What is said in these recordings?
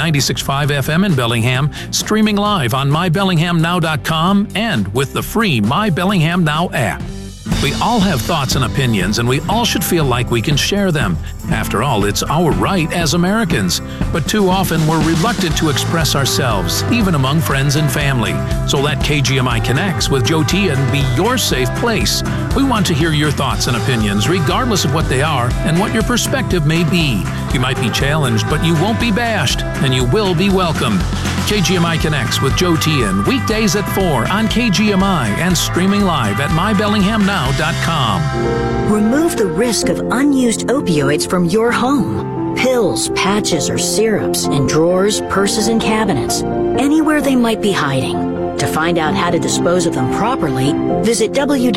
96.5 FM in Bellingham, streaming live on mybellinghamnow.com and with the free My Bellingham Now app. We all have thoughts and opinions, and we all should feel like we can share them. After all, it's our right as Americans. But too often, we're reluctant to express ourselves, even among friends and family. So let KGMI Connects with Joe Tian be your safe place. We want to hear your thoughts and opinions, regardless of what they are and what your perspective may be. You might be challenged, but you won't be bashed, and you will be welcomed. KGMI Connects with Joe Tian, weekdays at 4 on KGMI and streaming live at mybellinghamnow.com. Remove the risk of unused opioids from your home. Pills, patches, or syrups in drawers, purses, and cabinets, anywhere they might be hiding. To find out how to dispose of them properly, visit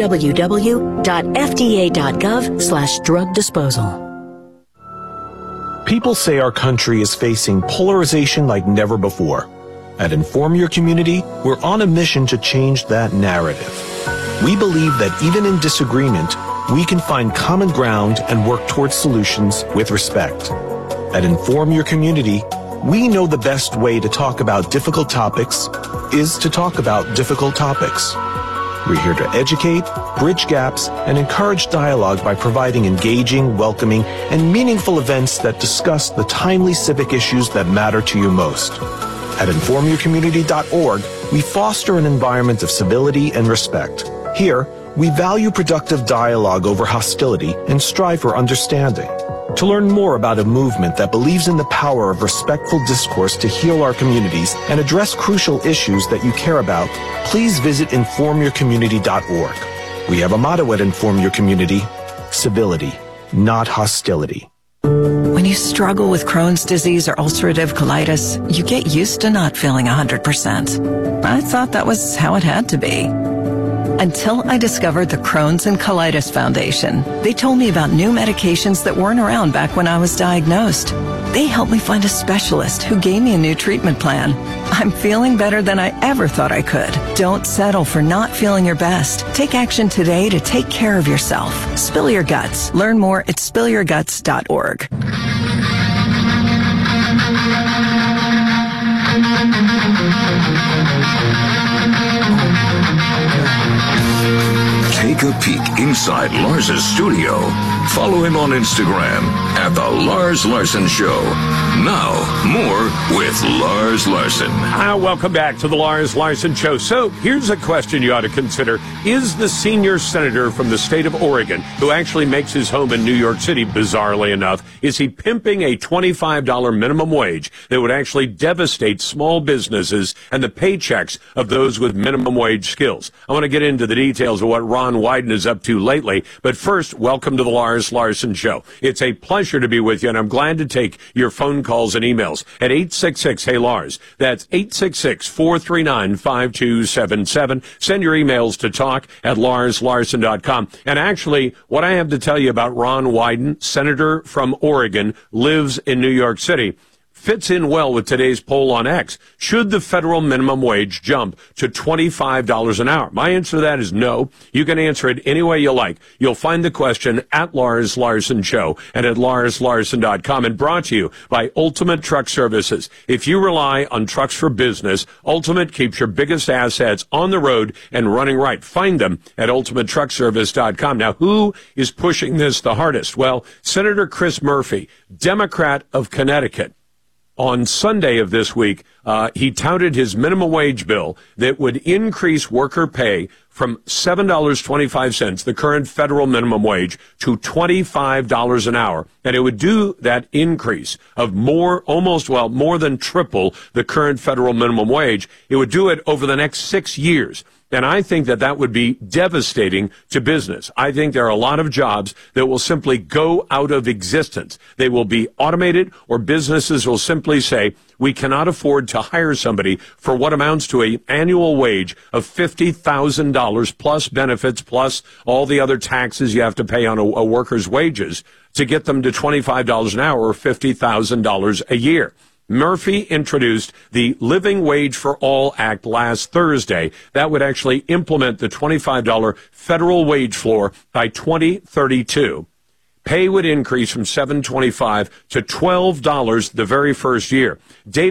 www.fda.gov/drug disposal. People say our country is facing polarization like never before. At Inform Your Community, we're on a mission to change that narrative. We believe that even in disagreement, we can find common ground and work towards solutions with respect. At Inform Your Community, we know the best way to talk about difficult topics is to talk about difficult topics. We're here to educate, bridge gaps, and encourage dialogue by providing engaging, welcoming, and meaningful events that discuss the timely civic issues that matter to you most. At informyourcommunity.org, we foster an environment of civility and respect. Here, we value productive dialogue over hostility and strive for understanding. To learn more about a movement that believes in the power of respectful discourse to heal our communities and address crucial issues that you care about, please visit informyourcommunity.org. We have a motto at Inform Your Community: civility, not hostility. When you struggle with Crohn's disease or ulcerative colitis, you get used to not feeling 100%. I thought that was how it had to be. Until I discovered the Crohn's and Colitis Foundation. They told me about new medications that weren't around back when I was diagnosed. They helped me find a specialist who gave me a new treatment plan. I'm feeling better than I ever thought I could. Don't settle for not feeling your best. Take action today to take care of yourself. Spill your guts. Learn more at spillyourguts.org. Take a peek inside Lars's studio. Follow him on Instagram at The Lars Larson Show. Now, more with Lars Larson. Welcome back to The Lars Larson Show. So, here's a question you ought to consider. Is the senior senator from the state of Oregon, who actually makes his home in New York City, bizarrely enough, is he pimping a $25 minimum wage that would actually devastate small businesses and the paychecks of those with minimum wage skills? I want to get into the details of what Ron Wyden is up to lately. But first, welcome to the Lars Larson Show. It's a pleasure to be with you, and I'm glad to take your phone calls and emails at 866-HEY-LARS. That's 866-439-5277. Send your emails to talk@larslarson.com. And actually, what I have to tell you about Ron Wyden, senator from Oregon, lives in New York City, fits in well with today's poll on X. Should the federal minimum wage jump to $25 an hour? My answer to that is no. You can answer it any way you like. You'll find the question at Lars Larson Show and at larslarson.com, and brought to you by Ultimate Truck Services. If you rely on trucks for business, Ultimate keeps your biggest assets on the road and running right. Find them at ultimatetruckservice.com. Now, who is pushing this the hardest? Well, Senator Chris Murphy, Democrat of Connecticut. On Sunday of this week, he touted his minimum wage bill that would increase worker pay from $7.25, the current federal minimum wage, to $25 an hour. And it would do that increase of more than triple the current federal minimum wage. It would do it over the next 6 years. And I think that would be devastating to business. I think there are a lot of jobs that will simply go out of existence. They will be automated, or businesses will simply say, we cannot afford to hire somebody for what amounts to an annual wage of $50,000 plus benefits, plus all the other taxes you have to pay on a worker's wages to get them to $25 an hour or $50,000 a year. Murphy introduced the Living Wage for All Act last Thursday. That would actually implement the $25 federal wage floor by 2032. Pay would increase from $7.25 to $12 the very first year. Data